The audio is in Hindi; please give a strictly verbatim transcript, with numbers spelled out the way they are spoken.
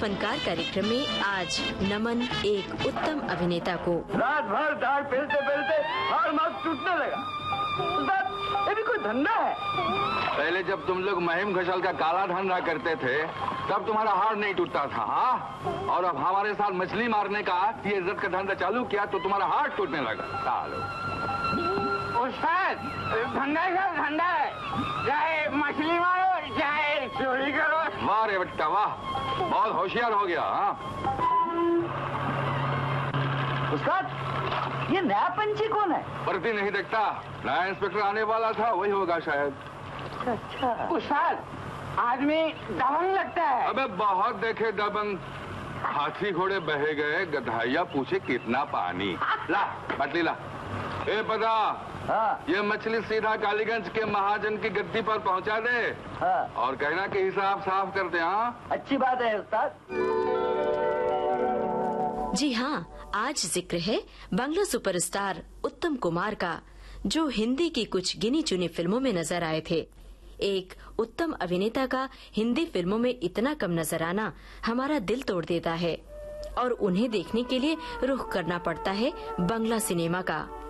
फनकार कार्यक्रम में आज नमन एक उत्तम अभिनेता को। रात भर दाढ़ पेलते पेलते हार मार्ग टूटने लगा। ये भी कोई धंधा है? पहले जब तुम लोग महिम घोषाल का काला धंधा करते थे तब तुम्हारा हार नहीं टूटता था, हाँ? और अब हमारे साथ मछली मारने का ये इज्जत का धंधा चालू किया तो तुम्हारा हार टूटने लगा। सालो उस्ताद, धंधा का धंधा है, चाहे मछली मारो चाहे चोरी करो। वाह रे बेटा वाह, बहुत होशियार हो गया। हाँ उस्ताद, ये नया पंछी कौन है? भर्ती नहीं देखता, नया इंस्पेक्टर आने वाला था, वही होगा शायद। अच्छा उस्ताद, आदमी दबंग लगता है। अबे बहुत देखे दबंग, हाथी घोड़े बहे गए, गधाइया पूछे कितना पानी। ला पटली ला। ए पता, हाँ। ये मछली सीधा कालीगंज के महाजन की गद्दी पर पहुंचा दे। हाँ। और कहना कि हिसाब साफ कर दे। हाँ अच्छी बात है उस्ताद। जी हाँ, आज जिक्र है बंगला सुपरस्टार उत्तम कुमार का, जो हिंदी की कुछ गिनी चुनी फिल्मों में नजर आए थे। एक उत्तम अभिनेता का हिंदी फिल्मों में इतना कम नजर आना हमारा दिल तोड़ देता है और उन्हें देखने के लिए रुख करना पड़ता है बंगला सिनेमा का।